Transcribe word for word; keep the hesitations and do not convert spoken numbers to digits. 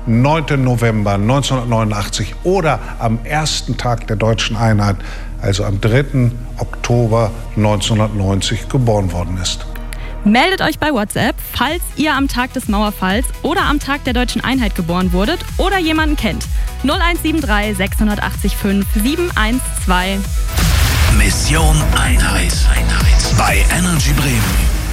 neunten November neunzehnhundertneunundachtzig oder am ersten Tag der deutschen Einheit, also am dritten Oktober neunzehnhundertneunzig, geboren worden ist. Meldet euch bei WhatsApp, falls ihr am Tag des Mauerfalls oder am Tag der deutschen Einheit geboren wurdet oder jemanden kennt. null eins sieben drei sechs acht fünf sieben eins zwei. Mission Einheit. Einheit. Bei Energy Bremen.